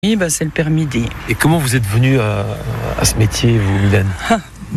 Oui, c'est le permis D. Et comment vous êtes venue à ce métier, vous, Mylène ?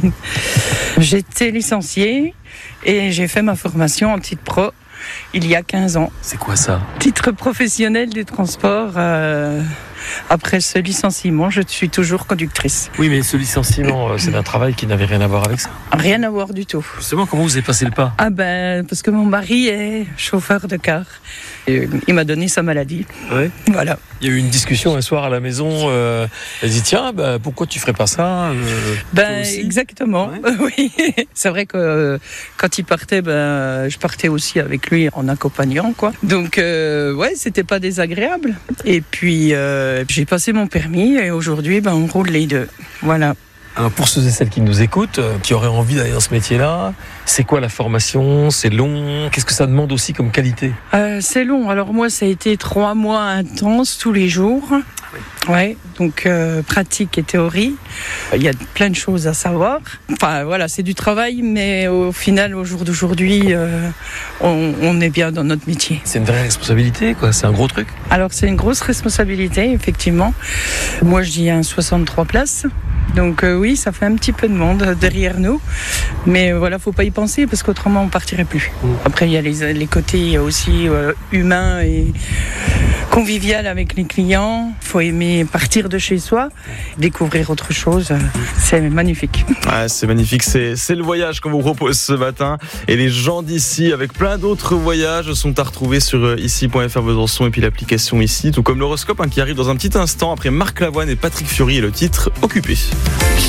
J'étais licenciée et j'ai fait ma formation en titre pro il y a 15 ans. C'est quoi ça ? Titre professionnel du transport. Après ce licenciement, je suis toujours conductrice. Oui, mais ce licenciement, c'est un travail qui n'avait rien à voir avec ça. Rien à voir du tout. Justement, comment vous avez passé le pas ? Parce que mon mari est chauffeur de car. Et il m'a donné sa maladie. Ouais. Voilà. Il y a eu une discussion un soir à la maison. Elle dit tiens, pourquoi tu ferais pas ça ? Exactement. Ouais. Oui. C'est vrai que quand il partait, je partais aussi avec lui en accompagnant, quoi. Donc c'était pas désagréable. Et puis j'ai passé mon permis et aujourd'hui, on roule les deux. Voilà. Alors pour ceux et celles qui nous écoutent, qui auraient envie d'aller dans ce métier-là, c'est quoi la formation ? C'est long ? Qu'est-ce que ça demande aussi comme qualité ? C'est long. Alors moi, ça a été 3 mois intenses tous les jours. Ouais, donc pratique et théorie. Il y a plein de choses à savoir. Enfin voilà, c'est du travail, mais au final, au jour d'aujourd'hui, on est bien dans notre métier. C'est une vraie responsabilité, quoi. C'est un gros truc. Alors c'est une grosse responsabilité, effectivement. Moi, je dis 63 places. Donc oui, ça fait un petit peu de monde derrière nous. Mais voilà, faut pas y penser parce qu'autrement on partirait plus. Après, il y a les côtés aussi humains et convivial avec les clients. Il faut aimer partir de chez soi, découvrir autre chose. C'est magnifique. Ouais, c'est magnifique. C'est le voyage qu'on vous propose ce matin. Et les gens d'ici, avec plein d'autres voyages, sont à retrouver sur ici.fr Besançon et puis l'application Ici. Tout comme l'horoscope qui arrive dans un petit instant après Marc Lavoine et Patrick Fiori et le titre Occupé.